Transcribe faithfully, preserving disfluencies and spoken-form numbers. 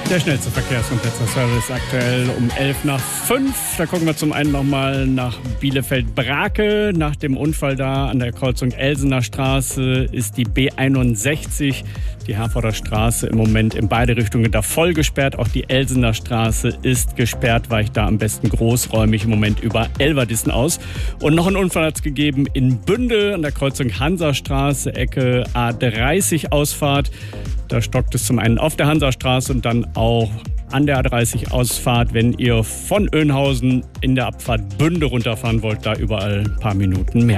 Der schnellste Verkehrs- und Service aktuell um elf nach fünf. Da gucken wir zum einen nochmal nach Bielefeld-Brake. Nach dem Unfall da an der Kreuzung Elsener Straße ist die B einundsechzig, die Herforder Straße, im Moment in beide Richtungen da voll gesperrt. Auch die Elsener Straße ist gesperrt, weicht da am besten großräumig im Moment über Elverdissen aus. Und noch einen Unfall hat es gegeben in Bünde an der Kreuzung Hansastraße, Ecke A dreißig Ausfahrt. Da stockt es zum einen auf der Hansastraße und dann auch an der A dreißig Ausfahrt, wenn ihr von Oeynhausen in der Abfahrt Bünde runterfahren wollt, da überall ein paar Minuten mehr.